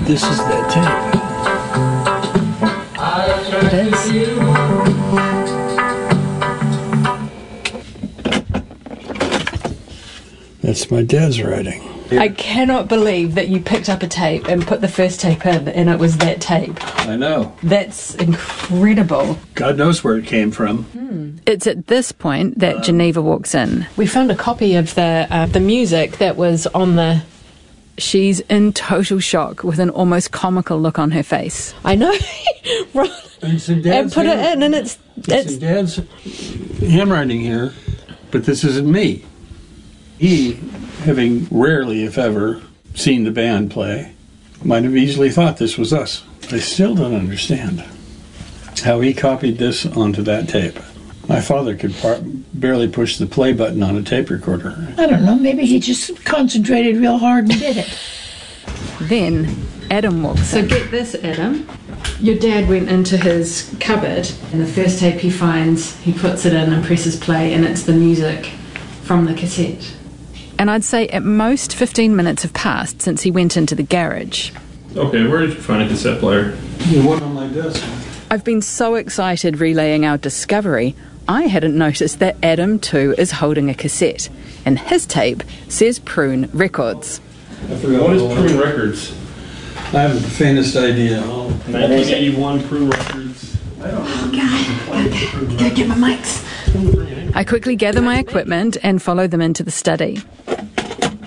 this is that tape. It is. That's my dad's writing. I cannot believe that you picked up a tape and put the first tape in and it was that tape. I know. That's incredible. God knows where it came from. It's at this point that Geneva walks in. We found a copy of the music that was on the... She's in total shock with an almost comical look on her face. I know. Right. And put it in and it's in Dad's handwriting here, but this isn't me. He, having rarely, if ever, seen the band play, might have easily thought this was us. I still don't understand how he copied this onto that tape. My father could barely push the play button on a tape recorder. I don't know, maybe he just concentrated real hard and did it. Then Adam walks So in. get this, Adam. Your dad went into his cupboard and the first tape he finds, he puts it in and presses play and it's the music from the cassette. And I'd say at most 15 minutes have passed since he went into the garage. Okay, where did you find a cassette player? The one on my desk. I've been so excited relaying our discovery, I hadn't noticed that Adam too is holding a cassette, and his tape says Prune Records. I forgot What is all Prune that. Records? I haven't the faintest idea. 1981 Prune Records. Gotta get my mics. I quickly gather my equipment and follow them into the study.